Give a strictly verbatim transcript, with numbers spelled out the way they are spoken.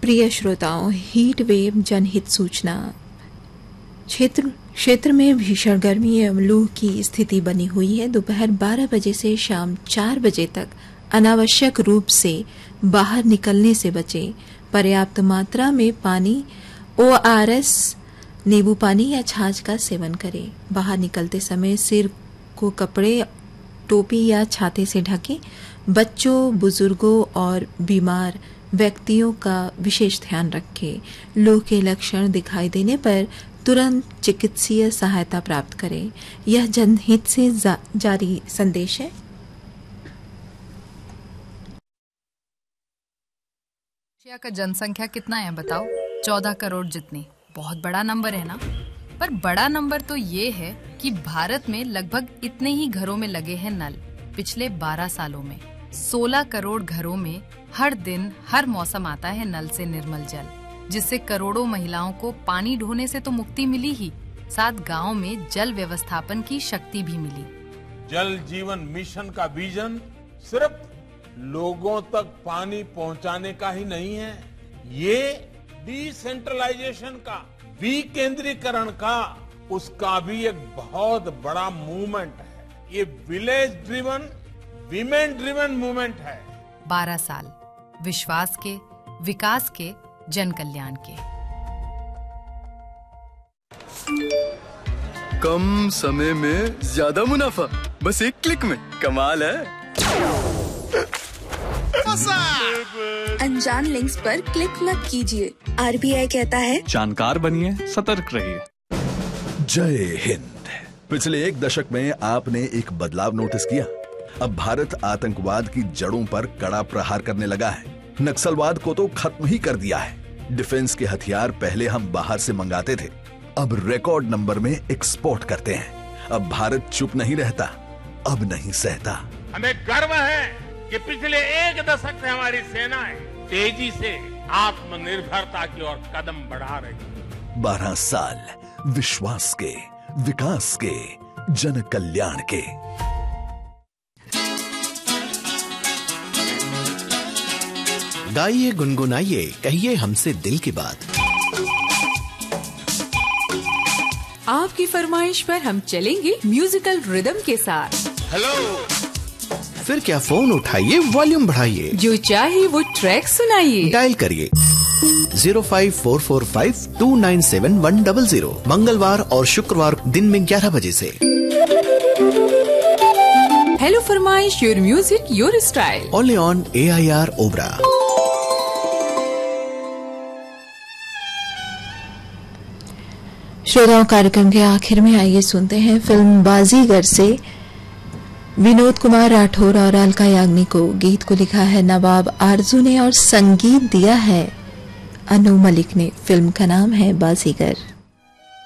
प्रिय श्रोताओं, heat wave जनहित सूचना। क्षेत्र क्षेत्र में भीषण गर्मी एवं लू की स्थिति बनी हुई है। दोपहर बारह बजे से शाम चार बजे तक अनावश्यक रूप से बाहर निकलने से बचें। पर्याप्त मात्रा में पानी, ओ आर एस, नींबू पानी या छाछ का सेवन करें। बाहर निकलते समय सिर को कपड़े, टोपी या छाते से ढकें। बच्चों, बुजुर्गों और बीमार व्यक्तियों का विशेष ध्यान रखें। लू के लक्षण दिखाई देने पर तुरंत चिकित्सीय सहायता प्राप्त करें। यह जनहित से जा, जारी संदेश है। एशिया का जनसंख्या कितना है बताओ? चौदह करोड़ जितनी। बहुत बड़ा नंबर है ना? पर बड़ा नंबर तो ये है कि भारत में लगभग इतने ही घरों में लगे हैं नल। पिछले बारह सालों में सोलह करोड़ घरों में हर दिन हर मौसम आता है नल से निर्मल जल, जिससे करोड़ों महिलाओं को पानी ढोने से तो मुक्ति मिली ही, साथ गांव में जल व्यवस्थापन की शक्ति भी मिली। जल जीवन मिशन का विजन सिर्फ लोगों तक पानी पहुंचाने का ही नहीं है, ये डिसेंट्रलाइजेशन का, विकेंद्रीकरण का, उसका भी एक बहुत बड़ा मूवमेंट है। ये village driven, women driven movement है। बारह साल विश्वास के, विकास के, जन कल्याण के। कम समय में ज्यादा मुनाफा, बस एक क्लिक में। कमाल है। अनजान लिंक्स पर क्लिक मत कीजिए। आर बी आई कहता है, जानकार बनिए, सतर्क रहिए। जय हिंद। पिछले एक दशक में आपने एक बदलाव नोटिस किया। अब भारत आतंकवाद की जड़ों पर कड़ा प्रहार करने लगा है। नक्सलवाद को तो खत्म ही कर दिया है। डिफेंस के हथियार पहले हम बाहर से मंगाते थे, अब रिकॉर्ड नंबर में एक्सपोर्ट करते हैं। अब भारत चुप नहीं रहता, अब नहीं सहता। हमें गर्व है कि पिछले एक दशक से हमारी सेनाएं तेजी से आत्मनिर्भरता की ओर कदम बढ़ा रही। बारह साल विश्वास के, विकास के, जन कल्याण के। गाइए, गुनगुनाइए, कहिए हमसे दिल की बात। आपकी फरमाइश पर हम चलेंगे म्यूजिकल रिदम के साथ। हेलो, फिर क्या, फोन उठाइए, वॉल्यूम बढ़ाइए, जो चाहे वो ट्रैक सुनाइए। डायल करिए zero five four four five to nine seven one double zero. मंगलवार और शुक्रवार दिन में ग्यारह बजे से। हेलो फरमाइश, your music your style, only on A I R Obra. श्रोताओं, कार्यक्रम के आखिर में आइए सुनते हैं फिल्म बाजीगर से विनोद कुमार राठौर और अलका याग्निक को। गीत को लिखा है नवाब आरजू ने और संगीत दिया है अनु मलिक ने। फिल्म का नाम है बाजीगर।